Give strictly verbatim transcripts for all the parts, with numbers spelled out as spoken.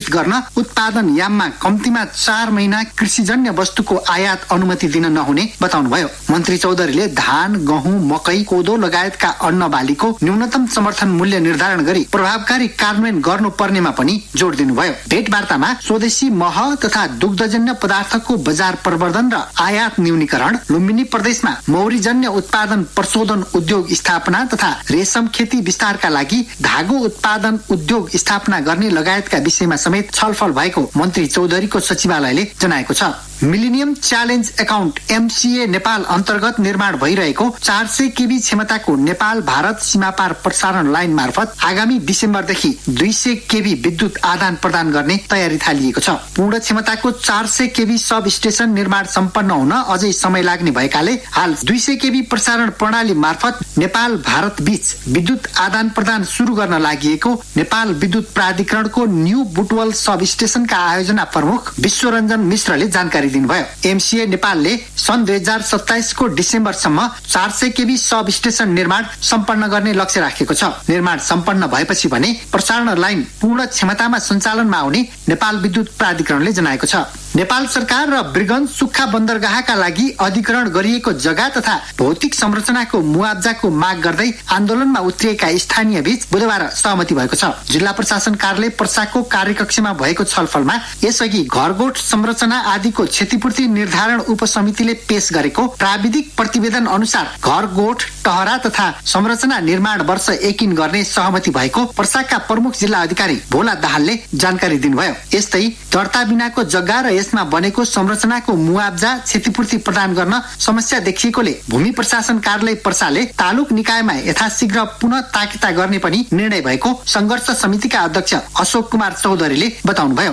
निर्धारित गर्न उत्पादन याममा कम्तीमा चार महिना कृषिजन्य वस्तुको आयात अनुमति दिन नहुने बताउनुभयो। मन्त्री चौधरीले धान, गहुँ, मकै, कोदो लगायतका अन्न बालीको न्यूनतम समर्थन मूल्य निर्धारण गरी प्रभावकारी कार्यान्वयन गर्नुपर्नेमा पनि जोड दिनुभयो। भेटवार्तामा स्वदेशी मह तथा दुग्धजन्य पदार्थको बजार प्रवर्धन र आयात न्यूनीकरण, लुम्बिनी प्रदेशमा मौरीजन्य उत्पादन प्रशोधन उद्योग स्थापना तथा रेशम खेती विस्तारका लागि धागो उत्पादन उद्योग स्थापना गर्ने लगायतका विषयमा समेत छलफल भएको मन्त्री चौधरीको सचिवालयले जनाएको छ। Millennium challenge account MCA Nepal अन्तर्गत निर्माण भइरहेको चार सय केबी क्षमताको नेपाल भारत सीमापार प्रसारण लाइन मार्फत आगामी डिसेम्बरदेखि दुई सय केबी विद्युत आदान प्रदान गर्ने तयारी थालिएको छ। पूर्ण क्षमताको चार सय केबी सब स्टेशन निर्माण सम्पन्न हुन अझै समय लाग्ने भएकाले हाल दुई सय केबी प्रसारण प्रणाली मार्फत नेपाल भारत बीच विद्युत आदान प्रदान शुरू गर्न लागि नेपाल विद्युत प्राधिकरणको न्यू बुटवल सब स्टेशनका आयोजना प्रमुख विश्वरञ्जन मिश्रले जानकारी दिनुभयो। एमसीए नेपालले सन् दुई हजार सत्ताइस को डिसेम्बरसम्म चार सय केबी सब स्टेशन निर्माण सम्पन्न गर्ने लक्ष्य राखेको छ। निर्माण सम्पन्न भएपछि भने प्रसारण लाइन पूर्ण क्षमतामा सञ्चालनमा आउने नेपाल विद्युत प्राधिकरणले जनाएको छ। नेपाल सरकार र ब्रिगन्ज सुक्खा बन्दरगाहका लागि अधिग्रहण गरिएको जग्गा तथा भौतिक संरचनाको मुआब्जाको माग गर्दै आन्दोलनमा उत्रिएका स्थानीय बीच बुधबार सहमति भएको छ। जिल्ला प्रशासन कार्यालय पर्साको कार्यकक्षमा भएको छलफलमा यसअघि घरगोठ संरचना आदिको क्षतिपूर्ति निर्धारण उपसमितिले पेश गरेको प्राविधिक प्रतिवेदन अनुसार घरगोठ, टहरा तथा संरचना निर्माण वर्ष एकिन गर्ने सहमति भएको पर्साका प्रमुख जिल्ला अधिकारी भोला दाहालले जानकारी दिनुभयो। यस्तै दर्ता बिनाको जग्गा र यसमा बनेको संरचनाको मुआब्जा क्षतिपूर्ति प्रदान गर्न समस्या देखिएकोले भूमि प्रशासन कार्यालय पर्साले तालुक निकायमा यथाशीघ्र पुनः ताकिता गर्ने पनि निर्णय भएको संघर्ष समितिका अध्यक्ष अशोक कुमार चौधरीले बताउनुभयो।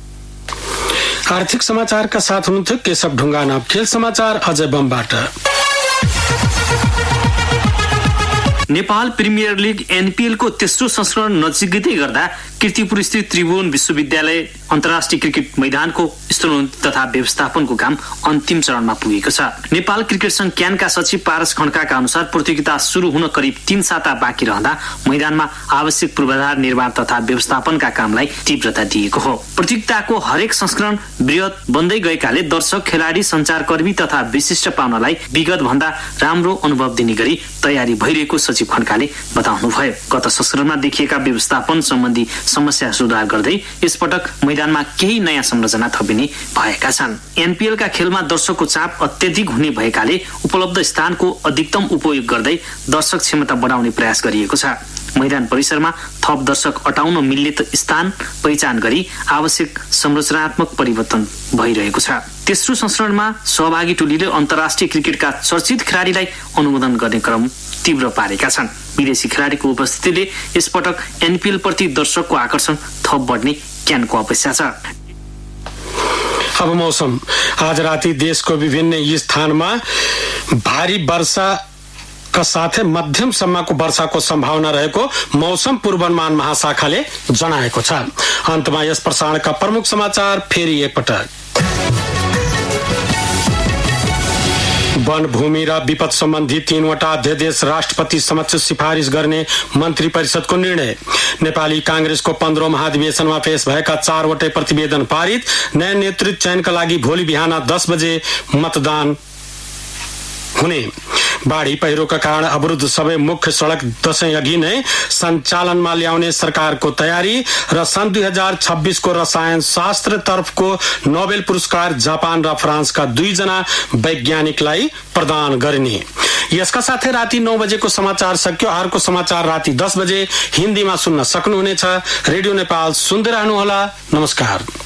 आर्थिक समाचारका साथ हुनुहुन्थ्यो केशव ढुङ्गाना। खेल समाचार Ajay बमबाट। Nepal premier league NPL को तेस्रो संस्करण नजिकै गर्दा कीर्तिपुर स्थित त्रिभुवन विश्वविद्यालय अन्तर्राष्ट्रिय क्रिकेट मैदानको स्तरोन्नति तथा व्यवस्थापनको काम अन्तिम चरणमा पुगेको छ। नेपाल क्रिकेट संघ क्यानका सचिव पारस खड्काका अनुसार प्रतियोगिता सुरु हुन करिब तीन साता बाँकी रहँदा मैदानमा आवश्यक पूर्वाधार निर्माण तथा व्यवस्थापनका कामलाई तीव्रता दिएको हो। प्रतियोगिताको हरेक संस्करण बृहत बन्दै गएकाले दर्शक, खेलाडी, सञ्चारकर्मी तथा विशिष्ट पाउनलाई विगत भन्दा राम्रो अनुभव दिने गरी तयारी भइरहेको सचिव खड्काले बताउनुभयो। गत संस्करणमा देखिएका व्यवस्थापन सम्बन्धी समस्या सुधार गर्दै यसपटक मैदानमा केही नयाँ संरचना थपिने भएका छन्। एनपीएलका खेलमा दर्शकको चाप अत्यधिक हुने भएकाले उपलब्ध स्थानको अधिकतम उपयोग गर्दै दर्शक क्षमता बढाउने प्रयास गरिएको छ। मैदान परिसरमा थप दर्शक अटाउन मिल्ने स्थान पहिचान गरी आवश्यक संरचनात्मक परिवर्तन भइरहेको छ। तेस्रो संस्करणमा सहभागी टोलीले अन्तर्राष्ट्रिय क्रिकेटका चर्चित खेलाडीलाई अनुमोदन गर्ने क्रम तीव्र पारेका छन्। विदेशी खेलाडीको उपस्थितिले यसपटक एनपीएल प्रति दर्शकको आकर्षण थप बढ्ने क्यानको अपेक्षा छ। अब मौसम। आज राति देशको विभिन्न स्थानमा भारी वर्षा का साथै मध्यमसम्मको वर्षाको सम्भावना रहेको मौसम पूर्वानुमान महाशाखाले जनाएको छ। अन्तमा यस प्रसारणका प्रमुख समाचार फेरि एकपटक। वन, भूमि र विपद सम्बन्धी तीनवटा अध्यादेश राष्ट्रपति समक्ष सिफारिस गर्ने मन्त्री परिषदको निर्णय। नेपाली कांग्रेसको पन्ध्रौं महाधिवेशनमा पेश भएका चारवटै प्रतिवेदन पारित। नयाँ नेतृत्व चयनका लागि भोलि बिहान दस बजे मतदान हुने। बाढी पहिरोका कारण अवरुद्ध सबै मुख्य सड़क दशैं अघि नै सञ्चालनमा ल्याउने सरकारको तयारी र सन् दुई हजार छब्बीस को रसायन शास्त्र तर्फको नोबेल पुरस्कार जापान र फ्रान्सका दुईजना वैज्ञानिकलाई प्रदान गरिने। यसका साथै राति नौ बजेको समाचार सक्यो। अर्को समाचार राति दस बजे हिन्दीमा सुन्न सक्नुहुनेछ। रेडियो नेपाल सुन्दै रहनुहोला। नमस्कार।